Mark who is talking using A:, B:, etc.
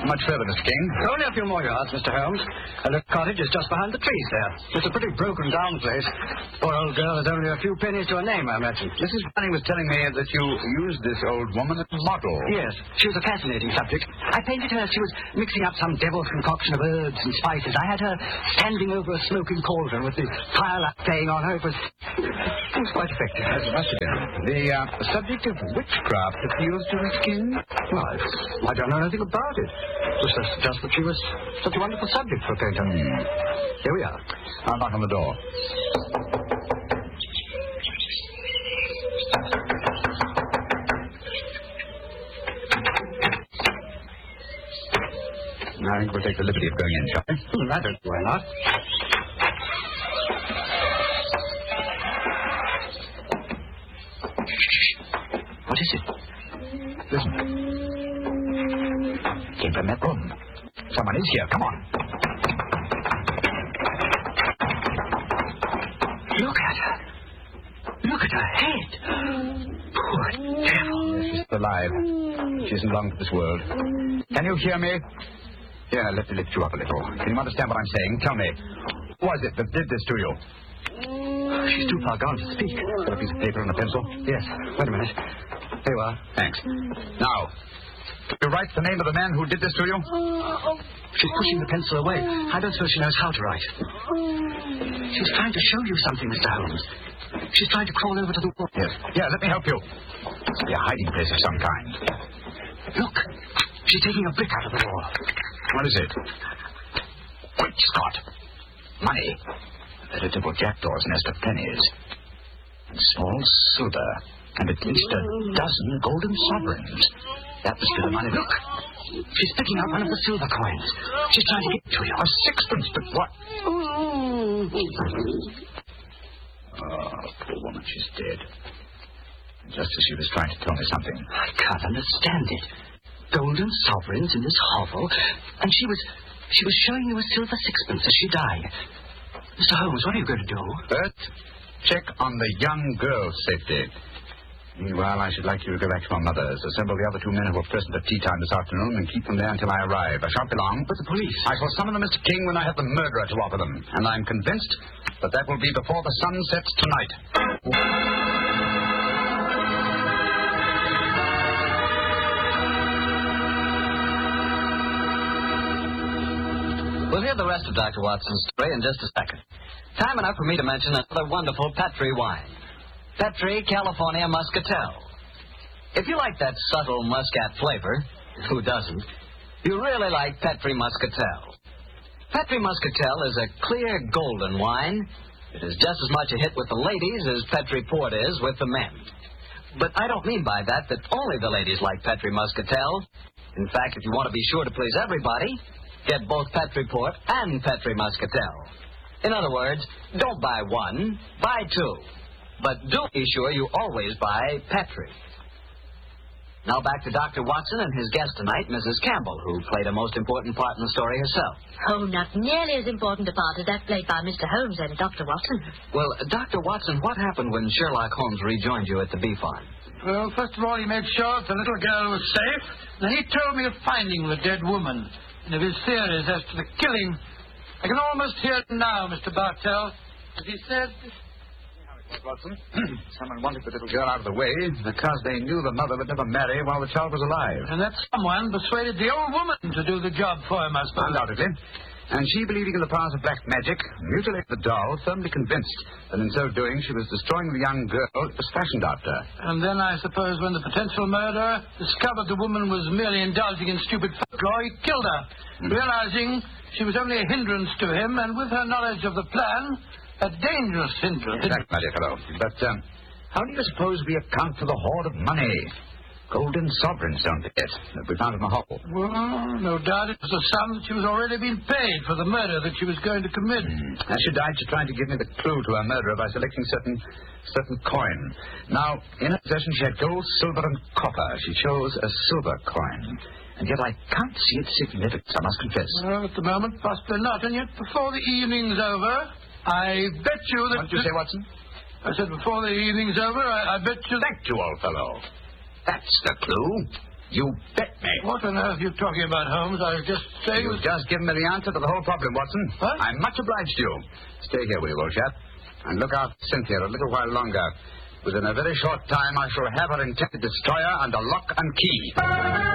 A: Much further, Mr. King?
B: Only a few more yards, Mr. Holmes. And the cottage is just behind the trees there. It's a pretty broken-down place. Poor old girl has only a few pennies to her name, I imagine.
A: Mrs. Fanning was telling me that you used this old woman as a model.
B: Yes, she was a fascinating subject. I painted her as she was mixing up some devil's concoction of herbs and spices. I had her standing over a smoking cauldron with the firelight playing on her. It was quite effective.
A: Yes, it must have been. The subject of witchcraft appeals to Miss King?
B: Well, I don't know anything about it. It was just that she was such a wonderful subject for a painter. Here we are.
A: I'll knock on the door. I think we'll take the liberty of going in, shall we?
B: I don't know why not. What is it?
A: Listen. Came from that room. Someone is here. Come on.
B: Look at her. Look at her head. Poor devil.
A: She's still alive. She isn't long for this world. Can you hear me? Here, let me lift you up a little. Can you understand what I'm saying? Tell me, who was it that did this to you?
B: She's too far gone to speak.
A: Got a piece of paper and a pencil?
B: Yes. Wait a minute. Here you are.
A: Thanks. Now, can you write the name of the man who did this to you?
B: She's pushing the pencil away. I don't suppose she knows how to write. She's trying to show you something, Mr. Holmes. She's trying to crawl over to the wall.
A: Yes. Yeah, let me help you. Be a hiding place of some kind.
B: Look. She's taking a brick out of the wall.
A: What is it? Great Scott. Money. A veritable jackdaw's nest of pennies. And small silver. And at least a dozen golden sovereigns. That must be the money.
B: Look. She's picking up one of the silver coins. She's trying to get to you.
A: A sixpence, but what? Oh, poor woman, she's dead. Just as she was trying to tell me something.
B: I can't understand it. Golden sovereigns in this hovel, and she was showing you a silver sixpence as she died. Mr. Holmes, what are you going to do?
A: First, check on the young girl's safety. Meanwhile, I should like you to go back to my mother's, assemble the other two men who were present at tea time this afternoon, and keep them there until I arrive. I shan't be long.
B: But the police?
A: I shall summon them, Mr. King, when I have the murderer to offer them. And I'm convinced that will be before the sun sets tonight.
C: We'll hear the rest of Dr. Watson's story in just a second. Time enough for me to mention another wonderful Petri wine. Petri California Muscatel. If you like that subtle muscat flavor, who doesn't, you really like Petri Muscatel. Petri Muscatel is a clear golden wine. It is just as much a hit with the ladies as Petri Port is with the men. But I don't mean by that only the ladies like Petri Muscatel. In fact, if you want to be sure to please everybody, get both Petri Port and Petri Muscatel. In other words, don't buy one, buy two. But do be sure you always buy Petri. Now back to Dr. Watson and his guest tonight, Mrs. Campbell, who played a most important part in the story herself.
D: Oh, not nearly as important a part as that played by Mr. Holmes and Dr. Watson.
C: Well, Dr. Watson, what happened when Sherlock Holmes rejoined you at the bee farm?
E: Well, first of all, he made sure that the little girl was safe. Then he told me of finding the dead woman and of his theories as to the killing. I can almost hear it now, Mr. Bartell, as he said...
A: Watson, someone wanted the little girl out of the way because they knew the mother would never marry while the child was alive.
E: And that someone persuaded the old woman to do the job for him, I suppose.
A: Undoubtedly. And she, believing in the powers of black magic, mutilated the doll, firmly convinced that in so doing she was destroying the young girl it was fashioned after.
E: And then I suppose when the potential murderer discovered the woman was merely indulging in stupid folklore, he killed her, realizing she was only a hindrance to him, and with her knowledge of the plan, a dangerous hindrance.
A: Exactly, my dear fellow. But how do you suppose we account for the hoard of money? Golden sovereigns, don't forget, that we found in the hovel.
E: Well, no doubt it was a sum that she was already being paid for the murder that she was going to commit.
A: As she died, she tried to give me the clue to her murderer by selecting certain coin. Now, in her possession, she had gold, silver, and copper. She chose a silver coin. And yet I can't see its significance, I must confess.
E: Well, at the moment, possibly not. And yet, before the evening's over, I bet you that...
A: What did you say, Watson?
E: I said before the evening's over, I bet you...
A: Thank you, old fellow. That's the clue. You bet me.
E: What on earth are you talking about, Holmes? I was just saying...
A: You've just given me the answer to the whole problem, Watson.
E: What?
A: I'm much obliged to you. Stay here, will you, old chap? And look out for Cynthia a little while longer. Within a very short time, I shall have her intended destroyer under lock and key.